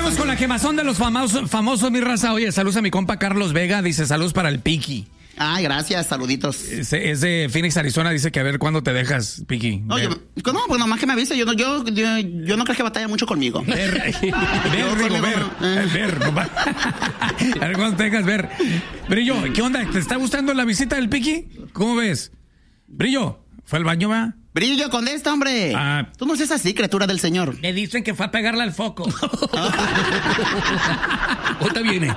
Vámonos con la quemazón de los famosos, mi raza. Oye, saludos a mi compa Carlos Vega. Dice, saludos para el Piqui. Ay, gracias, saluditos. Es de Phoenix, Arizona. Dice que a ver cuándo te dejas, Piqui. Oye, no, pues nomás que me avise. Yo no creo que batalla mucho conmigo. Ver. A ver cuándo te dejas ver. Brillo, ¿qué onda? ¿Te está gustando la visita del Piqui? ¿Cómo ves? Brillo, ¿fue al baño, va? Brillo, con esta, hombre. Tú no seas así, criatura del Señor. Me dicen que fue a pegarle al foco. Ahorita viene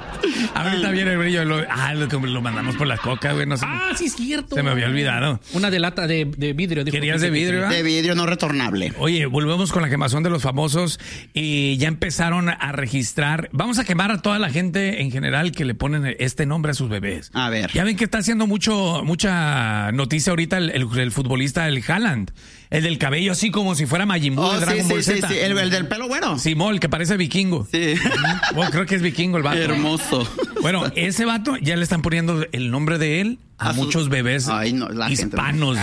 el Brillo. Lo mandamos por la coca, güey. No sé. Sí, es cierto. Se me había olvidado. Una de lata de vidrio. ¿Querías de vidrio? De vidrio no retornable. Oye, volvemos con la quemazón de los famosos. Y ya empezaron a registrar. Vamos a quemar a toda la gente en general que le ponen este nombre a sus bebés. A ver. Ya ven que está haciendo mucha noticia ahorita el futbolista, el Haaland. El del cabello así como si fuera Majin Buu de Dragon Ball Z. Sí. El del pelo bueno. Simón, que parece vikingo. Sí. Bueno, creo que es vikingo el vato. Hermoso. Bueno, ese vato ya le están poniendo el nombre de él a muchos bebés hispanos.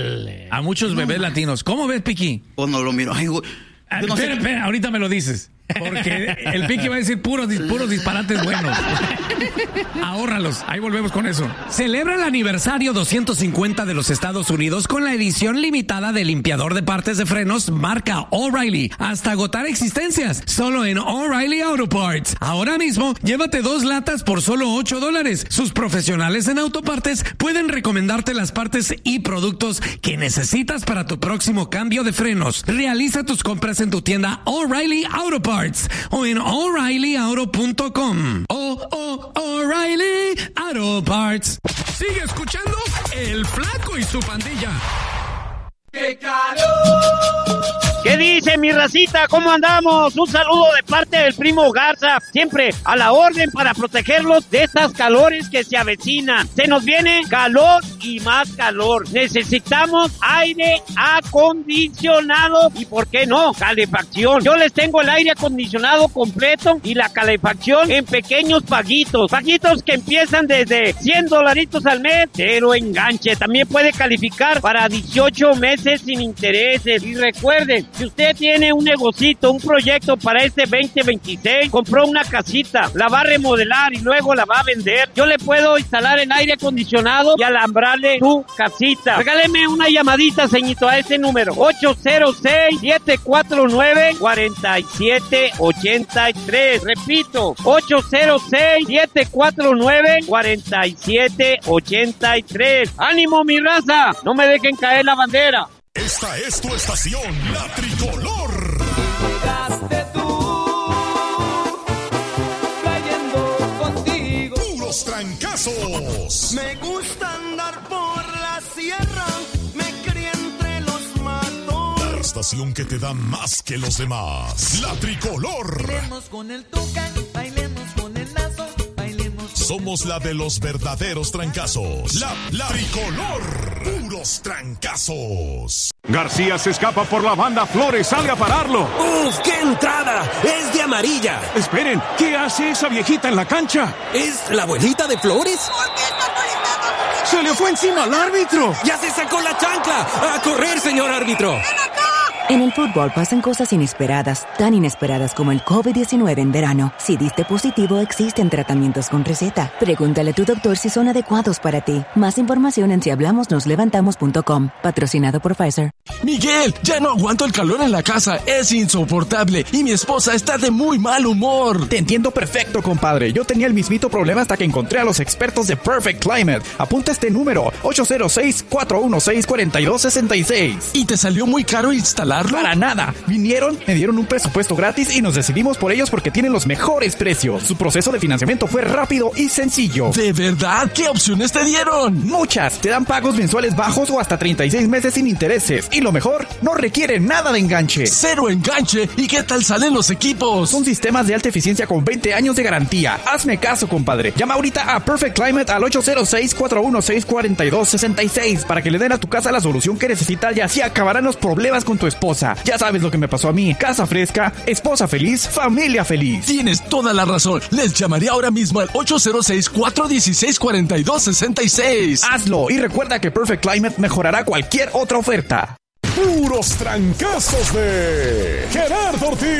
A muchos bebés latinos. ¿Cómo ves, Piqui? Pues no lo miro. Ay, güey. Espera, ahorita me lo dices. Porque el Piqui va a decir puros disparates buenos. Ahórralos, ahí volvemos con eso. Celebra el aniversario 250 de los Estados Unidos con la edición limitada del limpiador de partes de frenos marca O'Reilly. Hasta agotar existencias, solo en O'Reilly Auto Parts. Ahora mismo, llévate 2 latas por solo $8. Sus profesionales en autopartes pueden recomendarte las partes y productos que necesitas para tu próximo cambio de frenos. Realiza tus compras en tu tienda O'Reilly Auto Parts o en O'ReillyAuto.com. O'Reilly Auto Parts. Sigue escuchando El Flaco y su pandilla. ¡Qué calor! ¿Qué dice mi racita? ¿Cómo andamos? Un saludo de parte del primo Garza, siempre a la orden para protegerlos de estas calores que se avecinan. Se nos viene calor y más calor. Necesitamos aire acondicionado y, ¿por qué no?, calefacción. Yo les tengo el aire acondicionado completo y la calefacción en pequeños paguitos que empiezan desde $100 al mes, 0 enganche. También puede calificar para 18 meses sin intereses. Y recuerden, si usted tiene un negocito, un proyecto para este 2026, compró una casita, la va a remodelar y luego la va a vender, yo le puedo instalar en aire acondicionado y alambrarle su casita. Regáleme una llamadita, señito, a ese número, 806-749-4783. Repito, 806-749-4783. ¡Ánimo, mi raza! No me dejen caer la bandera. Esta es tu estación, La Tricolor. Llegaste tú, trayendo contigo puros trancazos. Me gusta andar por la sierra, me crié entre los matos. La estación que te da más que los demás, La Tricolor. Bailemos con el tucán, bailemos con el lazo, bailemos. Somos la de los verdaderos trancazos. La Tricolor. Puros trancazos. García se escapa por la banda, Flores sale a pararlo. ¡Uf, qué entrada! ¡Es de amarilla! Esperen, ¿qué hace esa viejita en la cancha? ¿Es la abuelita de Flores? ¿Por qué está molestando? ¡Se le fue encima al árbitro! ¡Ya se sacó la chancla! ¡A correr, señor árbitro! ¡Ven acá! En el fútbol pasan cosas inesperadas, tan inesperadas como el COVID-19 en verano. Si diste positivo, existen tratamientos con receta. Pregúntale a tu doctor si son adecuados para ti. Más información en sihablamosnoslevantamos.com. Patrocinado por Pfizer. Miguel, ya no aguanto el calor en la casa. Es insoportable y mi esposa está de muy mal humor. Te entiendo perfecto, compadre. Yo tenía el mismito problema hasta que encontré a los expertos de Perfect Climate. Apunta este número, 806-416-4266. ¿Y te salió muy caro instalarlo? Para nada. Vinieron, me dieron un presupuesto gratis y nos decidimos por ellos porque tienen los mejores precios. Su proceso de financiamiento fue rápido y sencillo. ¿De verdad? ¿Qué opciones te dieron? Muchas. Te dan pagos mensuales bajos o hasta 36 meses sin intereses. Y lo mejor, no requieren nada de enganche. ¡Cero enganche! ¿Y qué tal salen los equipos? Son sistemas de alta eficiencia con 20 años de garantía. Hazme caso, compadre. Llama ahorita a Perfect Climate al 806-416-4266 para que le den a tu casa la solución que necesitas y así acabarán los problemas con tu esposa. Ya sabes lo que me pasó a mí. Casa fresca, esposa feliz, familia feliz. Tienes toda la razón. Les llamaré ahora mismo al 806-416-4266. Hazlo y recuerda que Perfect Climate mejorará cualquier otra oferta. Puros trancazos de Gerardo Ortiz.